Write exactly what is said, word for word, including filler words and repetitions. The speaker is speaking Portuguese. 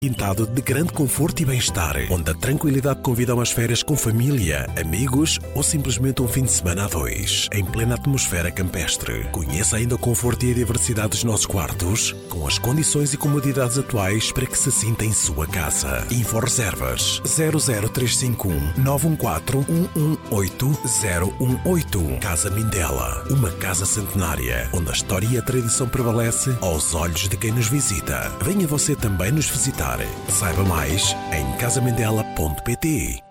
Pintado de grande conforto e bem-estar, onde a tranquilidade convida a umas férias com família, amigos ou simplesmente um fim de semana a dois, em plena atmosfera campestre. Conheça ainda o conforto e a diversidade dos nossos quartos, com as condições e comodidades atuais para que se sinta em sua casa. Inforeservas zero zero três cinco um nove um quatro um um oito zero um oito. Casa Mindela, uma casa centenária, onde a história e a tradição prevalece aos olhos de quem nos visita. Venha você também nos visitar. Saiba mais em casa mindela ponto pt.